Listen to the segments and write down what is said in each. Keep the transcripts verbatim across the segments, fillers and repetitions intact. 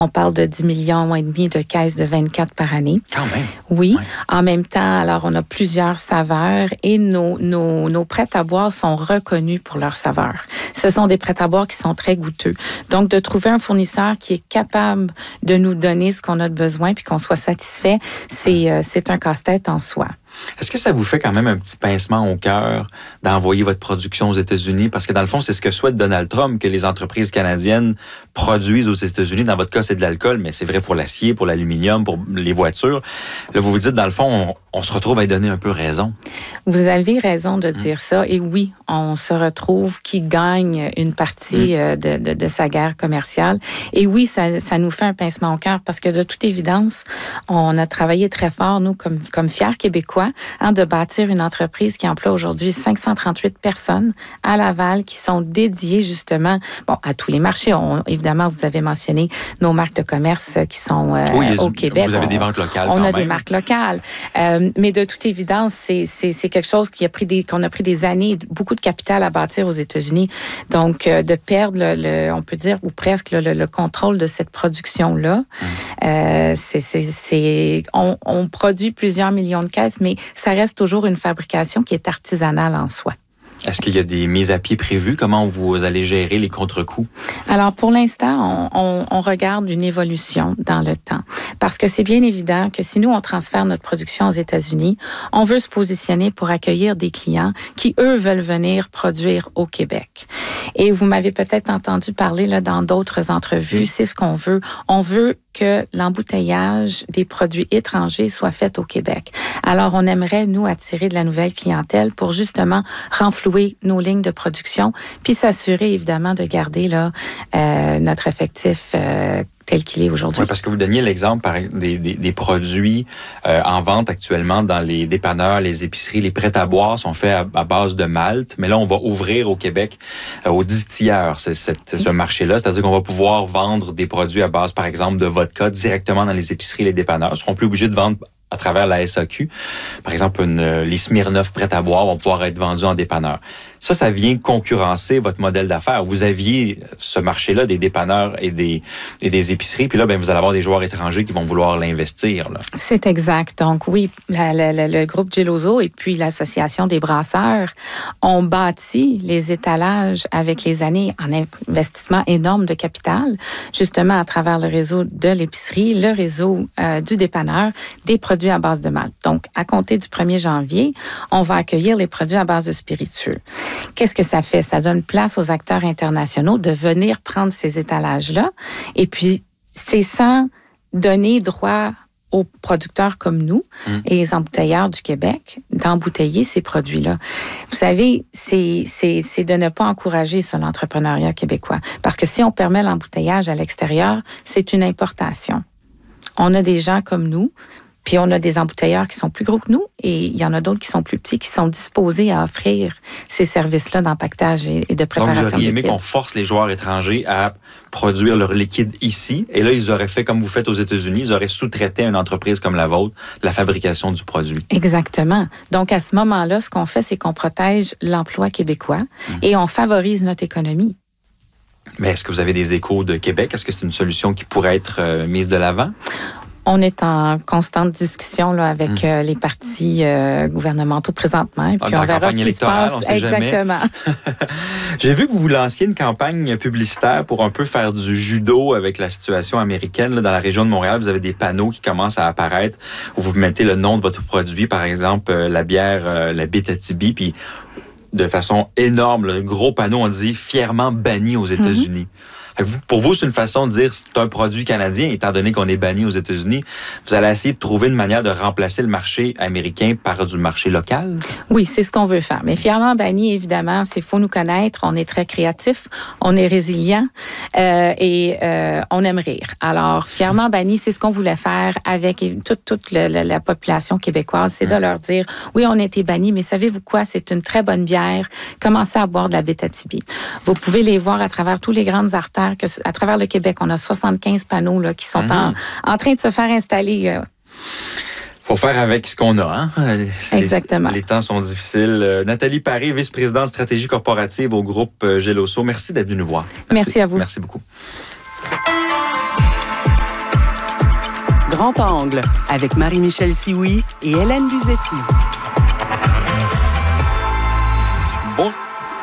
On parle de dix millions et demi de caisses de vingt-quatre par année. Quand même. Oui. Ouais. En même temps, alors, on a plusieurs saveurs et nos, nos, nos prêts à boire sont reconnus pour leurs saveurs. Ce sont des prêts à boire qui sont très goûteux. Donc, de trouver un fournisseur qui est capable de nous donner ce qu'on a de besoin puis qu'on soit satisfait, c'est, euh, c'est un casse-tête en soi. Est-ce que ça vous fait quand même un petit pincement au cœur d'envoyer votre production aux États-Unis? Parce que dans le fond, c'est ce que souhaite Donald Trump, que les entreprises canadiennes produisent aux États-Unis. Dans votre cas, c'est de l'alcool, mais c'est vrai pour l'acier, pour l'aluminium, pour les voitures. Là, vous vous dites, dans le fond, on, on se retrouve à y donner un peu raison. Vous avez raison de dire mmh. ça. Et oui, on se retrouve qui gagne une partie mmh. de, de, de sa guerre commerciale. Et oui, ça, ça nous fait un pincement au cœur parce que de toute évidence, on a travaillé très fort, nous, comme, comme fiers Québécois, Hein, de bâtir une entreprise qui emploie aujourd'hui cinq cent trente-huit personnes à Laval qui sont dédiées justement bon, à tous les marchés. On, évidemment, vous avez mentionné nos marques de commerce qui sont euh, oui, au Québec. Vous avez des ventes locales On, on quand a même. des marques locales. Euh, mais de toute évidence, c'est, c'est, c'est quelque chose qui a pris des, qu'on a pris des années, beaucoup de capital à bâtir aux États-Unis. Donc, euh, de perdre, le, le, on peut dire, ou presque le, le, le contrôle de cette production-là, mmh. euh, c'est, c'est, c'est, on, on produit plusieurs millions de caisses, mais ça reste toujours une fabrication qui est artisanale en soi. Est-ce qu'il y a des mises à pied prévues? Comment vous allez gérer les contre-coups? Alors, pour l'instant, on, on, on regarde une évolution dans le temps. Parce que c'est bien évident que si nous, on transfère notre production aux États-Unis, on veut se positionner pour accueillir des clients qui, eux, veulent venir produire au Québec. Et vous m'avez peut-être entendu parler là, dans d'autres entrevues, c'est ce qu'on veut. On veut que l'embouteillage des produits étrangers soit fait au Québec. Alors, on aimerait, nous, attirer de la nouvelle clientèle pour justement renflouer nos lignes de production, puis s'assurer, évidemment, de garder là euh, notre effectif euh, tel qu'il est aujourd'hui. Oui, parce que vous donniez l'exemple par des, des, des produits euh, en vente actuellement dans les dépanneurs, les épiceries, les prêts à boire sont faits à, à base de malt, mais là, on va ouvrir au Québec euh, aux distilleurs c'est, cette, ce marché-là, c'est-à-dire qu'on va pouvoir vendre des produits à base, par exemple, de vodka directement dans les épiceries, les dépanneurs. Ils seront plus obligés de vendre à travers la S A Q. Par exemple, une, les Smirnoff prêts à boire vont pouvoir être vendus en dépanneur. Ça, ça vient concurrencer votre modèle d'affaires. Vous aviez ce marché-là des dépanneurs et des, et des épiceries, puis là, ben, vous allez avoir des joueurs étrangers qui vont vouloir l'investir. Là. C'est exact. Donc oui, la, la, la, le groupe Geloso et puis l'Association des brasseurs ont bâti les étalages avec les années en investissement énorme de capital, justement à travers le réseau de l'épicerie, le réseau euh, du dépanneur, des produits à base de malt. Donc, à compter du premier janvier, on va accueillir les produits à base de spiritueux. Qu'est-ce que ça fait? Ça donne place aux acteurs internationaux de venir prendre ces étalages-là. Et puis, c'est sans donner droit aux producteurs comme nous mmh. et les embouteilleurs du Québec d'embouteiller ces produits-là. Vous savez, c'est, c'est, c'est de ne pas encourager ça, l'entrepreneuriat québécois. Parce que si on permet l'embouteillage à l'extérieur, c'est une importation. On a des gens comme nous, puis on a des embouteilleurs qui sont plus gros que nous et il y en a d'autres qui sont plus petits, qui sont disposés à offrir ces services-là d'empaquetage et de préparation. Donc, vous auriez aimé qu'on force les joueurs étrangers à produire leur liquide ici et là, ils auraient fait comme vous faites aux États-Unis, ils auraient sous-traité à une entreprise comme la vôtre la fabrication du produit. Exactement. Donc, à ce moment-là, ce qu'on fait, c'est qu'on protège l'emploi québécois mmh. et on favorise notre économie. Mais est-ce que vous avez des échos de Québec? Est-ce que c'est une solution qui pourrait être euh, mise de l'avant? On est en constante discussion là, avec mmh. euh, les partis euh, gouvernementaux présentement. Et puis Dans on verra ce qui se passe. On sait exactement. J'ai vu que vous lanciez une campagne publicitaire pour un peu faire du judo avec la situation américaine. Là, dans la région de Montréal, vous avez des panneaux qui commencent à apparaître où vous mettez le nom de votre produit, par exemple euh, la bière, euh, la Bétatibi, puis de façon énorme, le gros panneau, on dit fièrement banni aux États-Unis. Mmh. Pour vous, c'est une façon de dire c'est un produit canadien, étant donné qu'on est banni aux États-Unis. Vous allez essayer de trouver une manière de remplacer le marché américain par du marché local? Oui, c'est ce qu'on veut faire. Mais fièrement banni, évidemment, c'est faut nous connaître. On est très créatif, on est résilient euh, et euh, on aime rire. Alors, fièrement banni, c'est ce qu'on voulait faire avec toute, toute le, la, la population québécoise. C'est mmh. de leur dire, oui, on a été banni, mais savez-vous quoi? C'est une très bonne bière. Commencez à boire de la Bétatibi. Vous pouvez les voir à travers tous les grandes artères que, à travers le Québec. On a soixante-quinze panneaux là, qui sont mmh. en, en train de se faire installer. Il faut faire avec ce qu'on a. Hein? Exactement. Les, les temps sont difficiles. Euh, Nathalie Paré, vice-présidente stratégie corporative au groupe euh, Geloso. Merci d'être venue nous voir. Merci, Merci à vous. Merci beaucoup. Grand Angle avec Marie-Michel Sioui et Hélène Luzetti. Bon...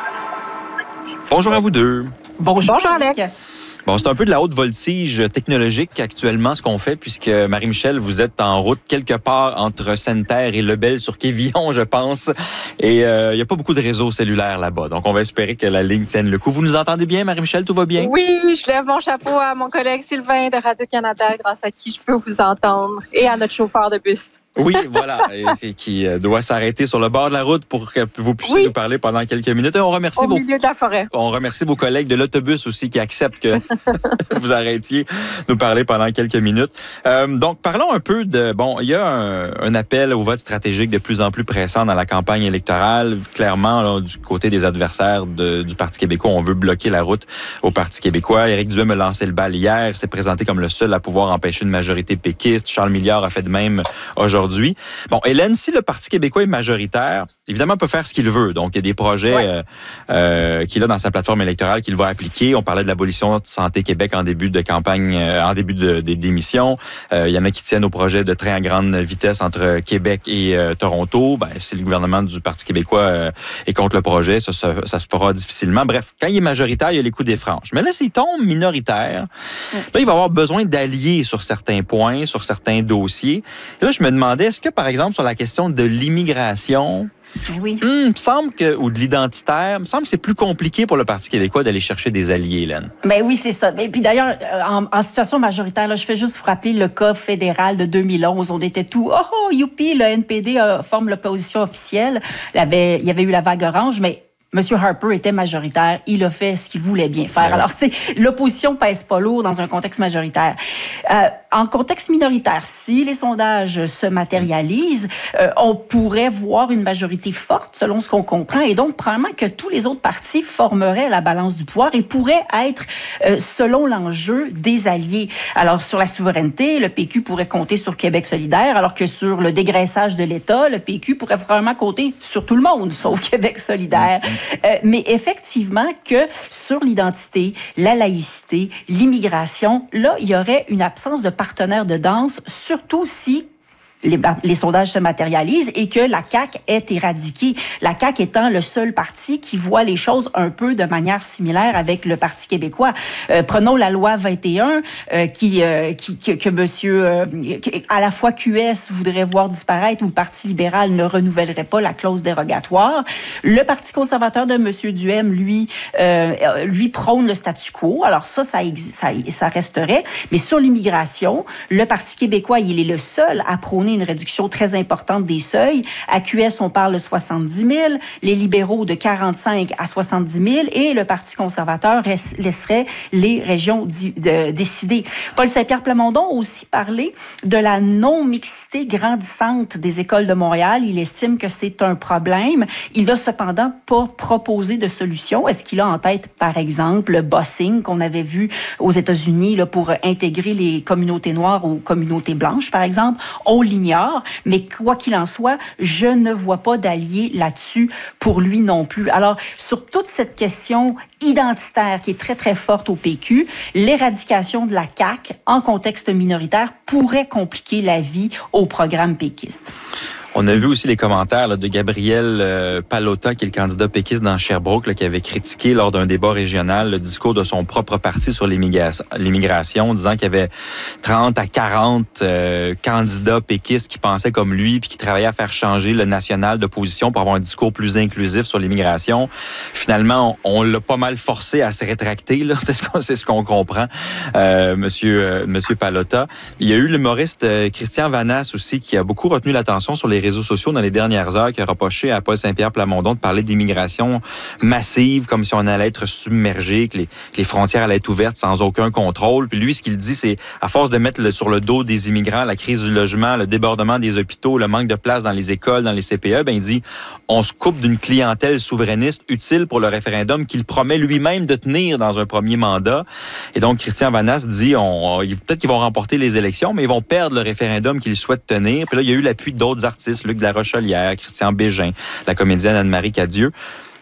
Bonjour à vous deux. Bonjour, Bonjour Alec. Bon, c'est un peu de la haute voltige technologique actuellement ce qu'on fait, puisque Marie-Michel, vous êtes en route quelque part entre Sainte-Terre et Lebel-sur-Quévillon, je pense. Et il euh, n'y a pas beaucoup de réseaux cellulaires là-bas. Donc, on va espérer que la ligne tienne le coup. Vous nous entendez bien, Marie-Michel? Tout va bien? Oui, je lève mon chapeau à mon collègue Sylvain de Radio-Canada, grâce à qui je peux vous entendre, et à notre chauffeur de bus. Oui, voilà, et qui doit s'arrêter sur le bord de la route pour que vous puissiez oui. nous parler pendant quelques minutes. Et on remercie Au vos... milieu de la forêt. On remercie vos collègues de l'autobus aussi qui acceptent que vous arrêtiez nous parler pendant quelques minutes. Euh, donc, parlons un peu de... Bon, il y a un, un appel au vote stratégique de plus en plus pressant dans la campagne électorale. Clairement, là, du côté des adversaires de, du Parti québécois, on veut bloquer la route au Parti québécois. Éric Duhem a lancé le bal hier, s'est présenté comme le seul à pouvoir empêcher une majorité péquiste. Charles Milliard a fait de même aujourd'hui. Bon, Hélène, si le Parti québécois est majoritaire, évidemment, il peut faire ce qu'il veut. Donc, il y a des projets ouais. euh, euh, qu'il a dans sa plateforme électorale qu'il va appliquer. On parlait de l'abolition de Santé Québec en début de campagne, euh, en début de, de, d'émission. Euh, il y en a qui tiennent au projet de train à grande vitesse entre Québec et euh, Toronto. Ben, si le gouvernement du Parti québécois euh, est contre le projet, ça, ça, ça se fera difficilement. Bref, quand il est majoritaire, il y a les coups des franges. Mais là, s'il tombe minoritaire, ouais. là, il va avoir besoin d'alliés sur certains points, sur certains dossiers. Et là, je me demandais, est-ce que, par exemple, sur la question de l'immigration, oui. hum, me semble que, ou de l'identitaire, me semble que c'est plus compliqué pour le Parti québécois d'aller chercher des alliés, Hélène. Ben oui, c'est ça. Et puis d'ailleurs, en, en situation majoritaire, là, je fais juste vous rappeler le cas fédéral de deux mille onze. On était tout, oh, oh youpi, le N P D euh, forme l'opposition officielle. Il y avait, il y avait eu la vague orange, mais M. Harper était majoritaire. Il a fait ce qu'il voulait bien faire. Ouais. Alors, tu sais, l'opposition pèse pas lourd dans un contexte majoritaire. Euh, en contexte minoritaire, si les sondages se matérialisent, euh, on pourrait voir une majorité forte, selon ce qu'on comprend, et donc, probablement que tous les autres partis formeraient la balance du pouvoir et pourraient être, euh, selon l'enjeu, des alliés. Alors, sur la souveraineté, le P Q pourrait compter sur Québec solidaire, alors que sur le dégraissage de l'État, le P Q pourrait probablement compter sur tout le monde, sauf Québec solidaire. Euh, mais effectivement que sur l'identité, la laïcité, l'immigration, là, il y aurait une absence de partenaires de danse, surtout si Les, les sondages se matérialisent et que la C A Q est éradiquée. La C A Q étant le seul parti qui voit les choses un peu de manière similaire avec le Parti québécois. Euh, prenons la loi vingt et un euh, qui, euh, qui que, que monsieur euh, à la fois Q S voudrait voir disparaître ou le Parti libéral ne renouvellerait pas la clause dérogatoire. Le Parti conservateur de monsieur Duhem, lui, euh, lui prône le statu quo. Alors ça, ça, ça, ça resterait. Mais sur l'immigration, le Parti québécois, il est le seul à prôner une réduction très importante des seuils. À Q S, on parle de soixante-dix mille, les libéraux de quarante-cinq à soixante-dix mille et le Parti conservateur laisserait les régions di- de, décider. Paul Saint-Pierre Plamondon a aussi parlé de la non-mixité grandissante des écoles de Montréal. Il estime que c'est un problème. Il n'a cependant pas proposé de solution. Est-ce qu'il a en tête, par exemple, le busing qu'on avait vu aux États-Unis là, pour intégrer les communautés noires aux communautés blanches, par exemple? On l'ignore, mais quoi qu'il en soit, je ne vois pas d'allié là-dessus pour lui non plus. Alors, sur toute cette question identitaire qui est très, très forte au P Q, l'éradication de la C A Q en contexte minoritaire pourrait compliquer la vie au programme péquiste. On a vu aussi les commentaires là, de Gabriel euh, Pallotta, qui est le candidat péquiste dans Sherbrooke, là, qui avait critiqué lors d'un débat régional le discours de son propre parti sur l'immigration, l'immigration disant qu'il y avait trente à quarante euh, candidats péquistes qui pensaient comme lui puis qui travaillaient à faire changer le national de position pour avoir un discours plus inclusif sur l'immigration. Finalement, on, on l'a pas mal forcé à se rétracter. Là. C'est, ce qu'on, c'est ce qu'on comprend, euh, monsieur, euh, monsieur Pallotta. Il y a eu l'humoriste euh, Christian Vanasse aussi qui a beaucoup retenu l'attention sur les réseaux sociaux dans les dernières heures, qui a reproché à Paul Saint-Pierre Plamondon de parler d'immigration massive, comme si on allait être submergé, que les, que les frontières allaient être ouvertes sans aucun contrôle. Puis lui, ce qu'il dit, c'est à force de mettre le, sur le dos des immigrants la crise du logement, le débordement des hôpitaux, le manque de place dans les écoles, dans les C P E, ben il dit on se coupe d'une clientèle souverainiste utile pour le référendum qu'il promet lui-même de tenir dans un premier mandat. Et donc, Christian Vanasse dit on, peut-être qu'ils vont remporter les élections, mais ils vont perdre le référendum qu'ils souhaitent tenir. Puis là, il y a eu l'appui d'autres artistes, Luc de la Rochelière, Christian Bégin, la comédienne Anne-Marie Cadieux.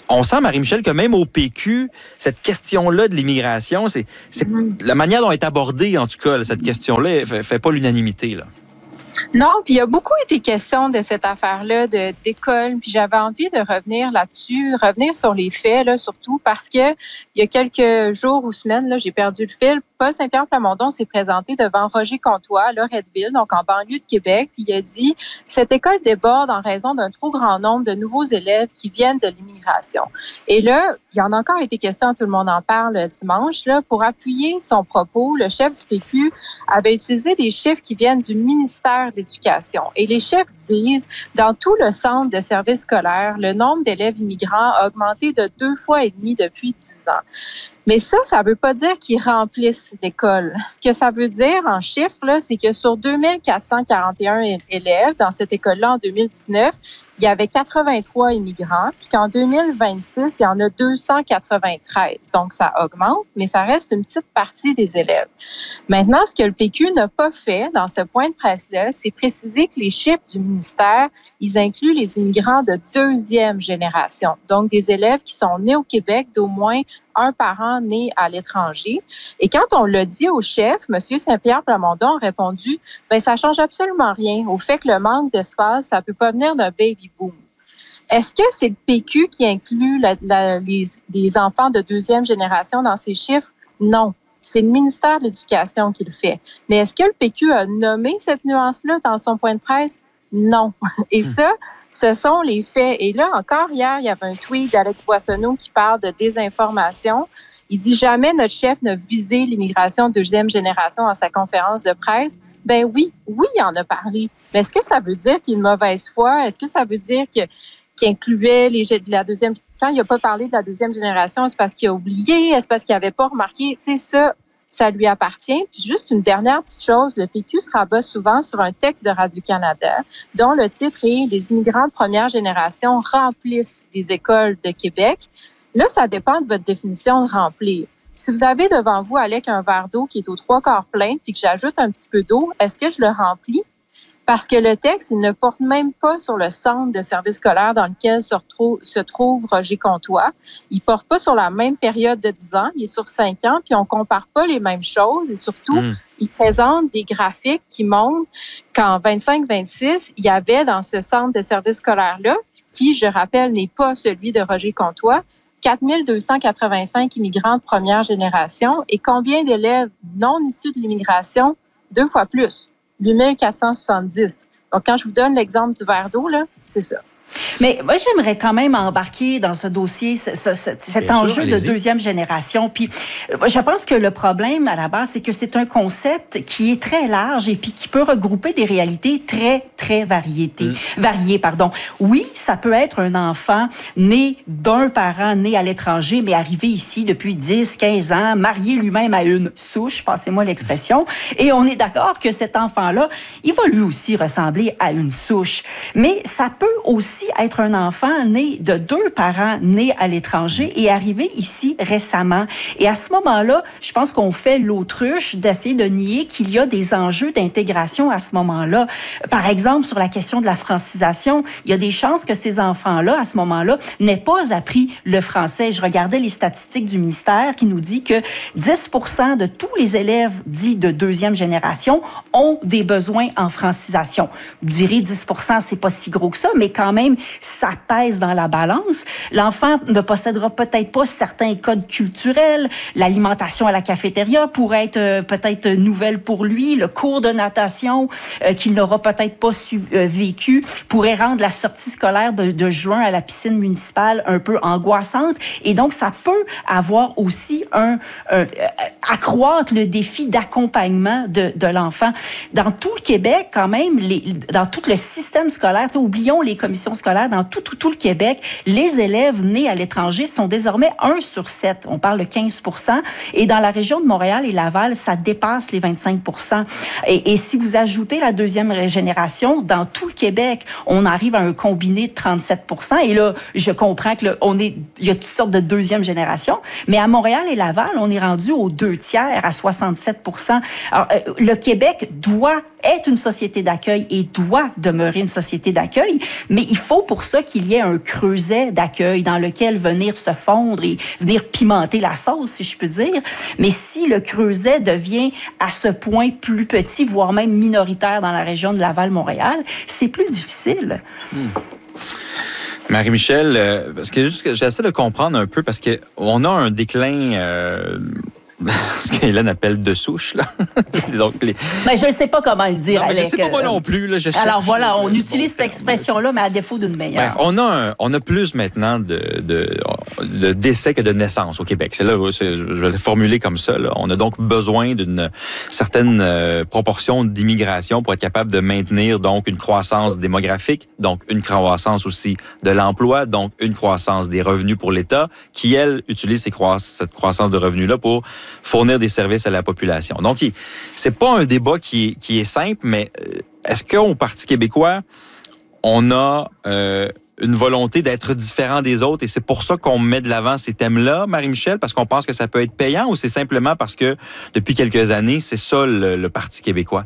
on sent, Marie-Michel, que même au P Q, cette question-là de l'immigration, c'est, c'est mm-hmm. la manière dont est abordée, en tout cas, cette question-là, ne fait pas l'unanimité, là. Non, puis il y a beaucoup été question de cette affaire-là de, d'école, puis j'avais envie de revenir là-dessus, revenir sur les faits, là, surtout parce que il y a quelques jours ou semaines, là, j'ai perdu le fil. Paul Saint-Pierre Plamondon s'est présenté devant Roger Comtois, à Loretteville, donc en banlieue de Québec, puis il a dit « Cette école déborde en raison d'un trop grand nombre de nouveaux élèves qui viennent de l'immigration. » Et là, il y en a encore été question, tout le monde en parle dimanche, là, pour appuyer son propos, le chef du P Q avait utilisé des chiffres qui viennent du ministère de l'Éducation. Et les chiffres disent, dans tout le centre de services scolaires, le nombre d'élèves immigrants a augmenté de deux fois et demi depuis dix ans. Mais ça, ça ne veut pas dire qu'ils remplissent l'école. Ce que ça veut dire en chiffres, là, c'est que sur deux mille quatre cent quarante et un élèves dans cette école-là en deux mille dix-neuf, il y avait quatre-vingt-trois immigrants, puis qu'en deux mille vingt-six, il y en a deux cent quatre-vingt-treize. Donc, ça augmente, mais ça reste une petite partie des élèves. Maintenant, ce que le P Q n'a pas fait dans ce point de presse-là, c'est préciser que les chiffres du ministère, ils incluent les immigrants de deuxième génération. Donc, des élèves qui sont nés au Québec d'au moins un parent né à l'étranger. Et quand on l'a dit au chef, M. Saint-Pierre Plamondon a répondu, ben ça change absolument rien au fait que le manque d'espace, ça peut pas venir d'un baby boom. Est-ce que c'est le P Q qui inclut la, la, les, les enfants de deuxième génération dans ces chiffres? Non. C'est le ministère de l'Éducation qui le fait. Mais est-ce que le P Q a nommé cette nuance-là dans son point de presse? Non. Et ça, ce sont les faits. Et là, encore hier, il y avait un tweet d'Alex Boissonneau qui parle de désinformation. Il dit « Jamais notre chef n'a visé l'immigration de deuxième génération dans sa conférence de presse. » Ben oui, oui, il en a parlé. Mais est-ce que ça veut dire qu'il y a une mauvaise foi? Est-ce que ça veut dire que, qu'il incluait les, la deuxième... Quand il n'a pas parlé de la deuxième génération, c'est parce qu'il a oublié? Est-ce parce qu'il n'avait pas remarqué? Tu sais, ça... ça lui appartient. Puis juste une dernière petite chose, le P Q se rabat souvent sur un texte de Radio-Canada dont le titre est « Les immigrants de première génération remplissent les écoles de Québec ». Là, ça dépend de votre définition de remplir. Si vous avez devant vous, Alec, un verre d'eau qui est aux trois quarts plein puis que j'ajoute un petit peu d'eau, est-ce que je le remplis? Parce que le texte, il ne porte même pas sur le centre de service scolaire dans lequel se, retrouve, se trouve Roger Comtois. Il porte pas sur la même période de dix ans, il est sur cinq ans, puis on compare pas les mêmes choses. Et surtout, mmh. il présente des graphiques qui montrent qu'en vingt-cinq vingt-six, il y avait dans ce centre de service scolaire-là, qui, je rappelle, n'est pas celui de Roger Comtois, quatre mille deux cent quatre-vingt-cinq immigrants de première génération. Et combien d'élèves non issus de l'immigration? Deux fois plus. huit mille quatre cent soixante-dix. Donc, quand je vous donne l'exemple du verre d'eau, là, c'est ça. Mais moi, j'aimerais quand même embarquer dans ce dossier, ce, ce, cet Bien enjeu sûr, de deuxième génération. Puis, je pense que le problème, à la base, c'est que c'est un concept qui est très large et puis qui peut regrouper des réalités très, très variées. Mm. variées. Pardon. Oui, ça peut être un enfant né d'un parent né à l'étranger, mais arrivé ici depuis dix, quinze ans, marié lui-même à une souche, passez-moi l'expression, et on est d'accord que cet enfant-là, il va lui aussi ressembler à une souche. Mais ça peut aussi être un enfant né de deux parents nés à l'étranger et arrivé ici récemment. Et à ce moment-là, je pense qu'on fait l'autruche d'essayer de nier qu'il y a des enjeux d'intégration à ce moment-là. Par exemple, sur la question de la francisation, il y a des chances que ces enfants-là, à ce moment-là, n'aient pas appris le français. Je regardais les statistiques du ministère qui nous dit que dix pour cent de tous les élèves dits de deuxième génération ont des besoins en francisation. Vous direz dix pour cent, c'est pas si gros que ça, mais quand même, ça pèse dans la balance. L'enfant ne possédera peut-être pas certains codes culturels. L'alimentation à la cafétéria pourrait être euh, peut-être nouvelle pour lui. Le cours de natation euh, qu'il n'aura peut-être pas su, euh, vécu pourrait rendre la sortie scolaire de, de juin à la piscine municipale un peu angoissante. Et donc, ça peut avoir aussi un... un euh, accroître le défi d'accompagnement de, de l'enfant. Dans tout le Québec, quand même, les, dans tout le système scolaire, oublions les commissions scolaires, dans tout, tout, tout le Québec, les élèves nés à l'étranger sont désormais un sur sept. On parle de quinze pour cent. Et dans la région de Montréal et Laval, ça dépasse les vingt-cinq pour cent. Et, et si vous ajoutez la deuxième génération, dans tout le Québec, on arrive à un combiné de trente-sept pour cent. Et là, je comprends que là, on est, il y a toutes sortes de deuxième génération. Mais à Montréal et Laval, on est rendu aux deux tiers, à soixante-sept pour cent. Alors, euh, le Québec doit est une société d'accueil et doit demeurer une société d'accueil, mais il faut pour ça qu'il y ait un creuset d'accueil dans lequel venir se fondre et venir pimenter la sauce, si je peux dire. Mais si le creuset devient à ce point plus petit, voire même minoritaire dans la région de Laval-Montréal, c'est plus difficile. Hmm. Marie-Michel, euh, parce que juste que j'essaie de comprendre un peu, parce qu'on a un déclin... Euh, ce qu'Hélène appelle de souche, là. Donc, les... Mais je ne sais pas comment le dire, non, Alec. Je ne sais pas moi non plus. Là, je Alors voilà, on le utilise bon cette expression-là, mais à défaut d'une meilleure. Bref, on a, un, on a plus maintenant de, de, de décès que de naissances au Québec. C'est là, c'est, je vais le formuler comme ça. Là. On a donc besoin d'une certaine euh, proportion d'immigration pour être capable de maintenir donc une croissance démographique, donc une croissance aussi de l'emploi, donc une croissance des revenus pour l'État, qui, elle, utilise ces croiss- cette croissance de revenus-là pour fournir des services à la population. Donc, c'est pas un débat qui est, qui est simple, mais est-ce qu'au Parti québécois, on a euh, une volonté d'être différent des autres et c'est pour ça qu'on met de l'avant ces thèmes-là, Marie-Michel, parce qu'on pense que ça peut être payant ou c'est simplement parce que depuis quelques années, c'est ça le, le Parti québécois?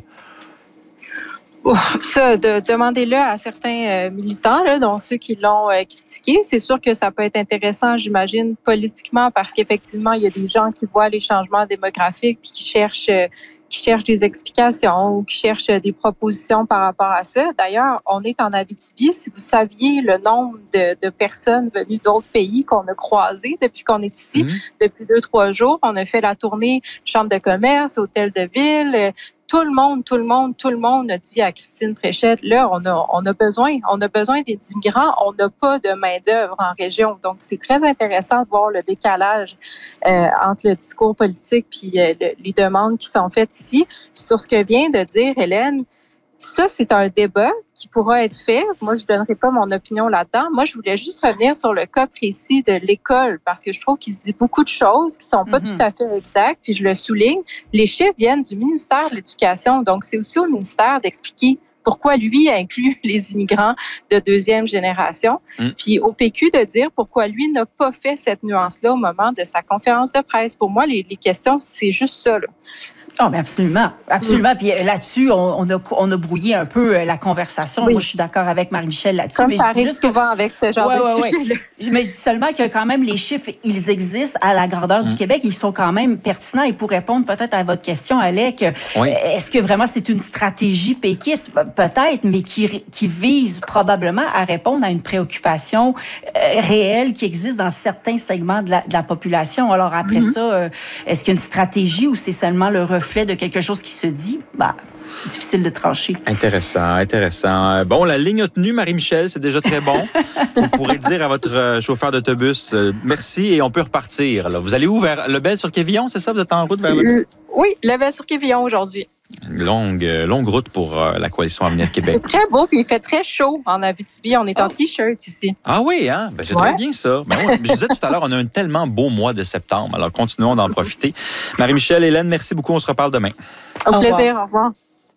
Ça, de, demandez-le à certains euh, militants, là, dont ceux qui l'ont euh, critiqué. C'est sûr que ça peut être intéressant, j'imagine, politiquement, parce qu'effectivement, il y a des gens qui voient les changements démographiques puis qui cherchent, euh, qui cherchent des explications ou qui cherchent euh, des propositions par rapport à ça. D'ailleurs, on est en Abitibi. Si vous saviez le nombre de, de personnes venues d'autres pays qu'on a croisées depuis qu'on est ici, mmh. depuis deux, trois jours, on a fait la tournée Chambre de commerce, Hôtel de ville. Euh, Tout le monde, tout le monde, tout le monde a dit à Christine Fréchette, là, on a, on a besoin, on a besoin des immigrants, on n'a pas de main-d'œuvre en région. Donc, c'est très intéressant de voir le décalage euh, entre le discours politique puis euh, le, les demandes qui sont faites ici. Puis sur ce que vient de dire Hélène, ça, c'est un débat qui pourra être fait. Moi, je ne donnerai pas mon opinion là-dedans. Moi, je voulais juste revenir sur le cas précis de l'école parce que je trouve qu'il se dit beaucoup de choses qui ne sont pas mm-hmm. tout à fait exactes. Puis je le souligne, les chiffres viennent du ministère de l'Éducation. Donc, c'est aussi au ministère d'expliquer pourquoi lui inclut les immigrants de deuxième génération. Mm. Puis au P Q de dire pourquoi lui n'a pas fait cette nuance-là au moment de sa conférence de presse. Pour moi, les, les questions, c'est juste ça, là. Oh, mais absolument, absolument. Puis là-dessus, on, on, a, on a brouillé un peu la conversation. Oui. Moi, je suis d'accord avec Marie-Michel là-dessus. Comme mais ça arrive juste souvent que... avec ce genre ouais, de ouais, sujet-là. Ouais. Mais seulement que quand même, les chiffres, ils existent à la grandeur mmh. du Québec. Ils sont quand même pertinents. Et pour répondre peut-être à votre question, Alec, oui. est-ce que vraiment c'est une stratégie péquiste? Peut-être, mais qui, qui vise probablement à répondre à une préoccupation euh, réelle qui existe dans certains segments de la, de la population. Alors après mmh. ça, euh, est-ce qu'il y a une stratégie ou c'est seulement le reflet de quelque chose qui se dit? Bah, difficile de trancher. Intéressant, intéressant. Bon, la ligne a tenu, Marie-Michel, c'est déjà très bon. Vous pourrez dire à votre chauffeur d'autobus euh, merci et on peut repartir. Là. Vous allez où? Vers Lebel-sur-Quévillon, c'est ça? Vous êtes en route vers Lebel? Oui, Lebel-sur-Quévillon aujourd'hui. Une longue, longue route pour euh, la Coalition Avenir Québec. C'est très beau, puis il fait très chaud en Abitibi. On est en oh. T-shirt ici. Ah oui, hein? Ben, c'est ouais. très bien ça. Ben, on, je disais tout à l'heure, on a un tellement beau mois de septembre. Alors, continuons d'en profiter. Marie-Michel, Hélène, merci beaucoup. On se reparle demain. Au, au plaisir. Revoir. Au revoir.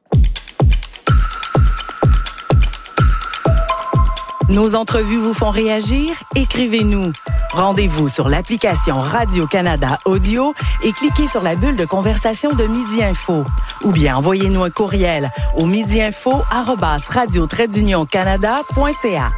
Nos entrevues vous font réagir? Écrivez-nous. Rendez-vous sur l'application Radio-Canada Audio et cliquez sur la bulle de conversation de Midi Info. Ou bien envoyez-nous un courriel au midiinfo arobase radio trait d'union canada point c a.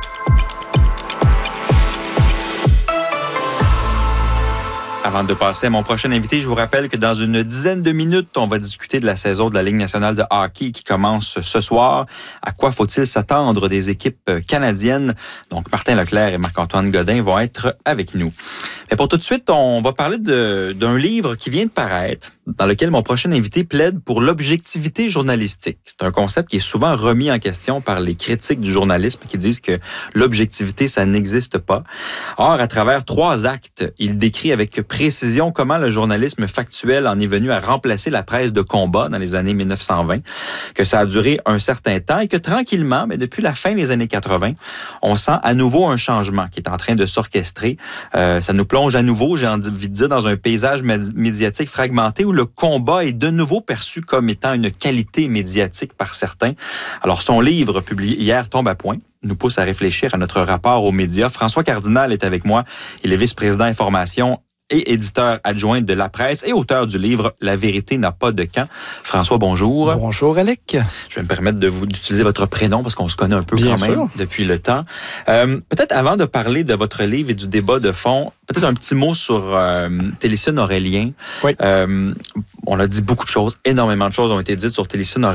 Avant de passer à mon prochain invité, je vous rappelle que dans une dizaine de minutes, on va discuter de la saison de la Ligue nationale de hockey qui commence ce soir. À quoi faut-il s'attendre des équipes canadiennes? Donc, Martin Leclerc et Marc-Antoine Godin vont être avec nous. Mais pour tout de suite, on va parler de, d'un livre qui vient de paraître, dans lequel mon prochain invité plaide pour l'objectivité journalistique. C'est un concept qui est souvent remis en question par les critiques du journalisme qui disent que l'objectivité, ça n'existe pas. Or, à travers trois actes, il décrit avec précision comment le journalisme factuel en est venu à remplacer la presse de combat dans les années mille neuf cent vingt, que ça a duré un certain temps et que tranquillement, mais depuis la fin des années quatre-vingt, on sent à nouveau un changement qui est en train de s'orchestrer. Euh, ça nous plonge à nouveau, j'ai envie de dire, dans un paysage médiatique fragmenté où le combat est de nouveau perçu comme étant une qualité médiatique par certains. Alors, son livre, publié hier, tombe à point, nous pousse à réfléchir à notre rapport aux médias. François Cardinal est avec moi. Il est vice-président information et éditeur adjoint de La Presse et auteur du livre « La vérité n'a pas de camp ». François, bonjour. Bonjour, Alec. Je vais me permettre de vous, d'utiliser votre prénom parce qu'on se connaît un peu Bien quand même sûr. depuis le temps. Euh, peut-être avant de parler de votre livre et du débat de fond, peut-être un petit mot sur euh, Télécine Aurélien. Oui. Euh, on a dit beaucoup de choses, énormément de choses ont été dites sur Télécine Aurélien.